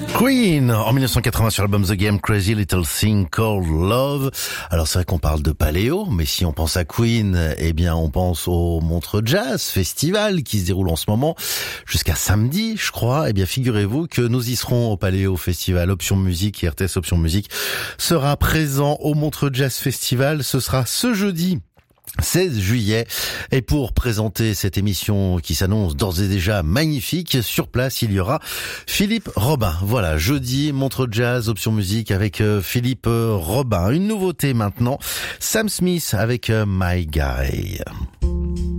Queen, en 1980 sur l'album The Game, Crazy Little Thing Called Love. Alors c'est vrai qu'on parle de paléo, mais si on pense à Queen, eh bien on pense au Montreux Jazz Festival qui se déroule en ce moment jusqu'à samedi, je crois. Eh bien figurez-vous que nous y serons au Paléo Festival. Option Musique et RTS Option Musique sera présent au Montreux Jazz Festival. Ce sera ce jeudi 16 juillet. Et pour présenter cette émission qui s'annonce d'ores et déjà magnifique, sur place, il y aura Philippe Robin. Voilà, jeudi, Montreux Jazz, Option Musique avec Philippe Robin. Une nouveauté maintenant, Sam Smith avec My Guy.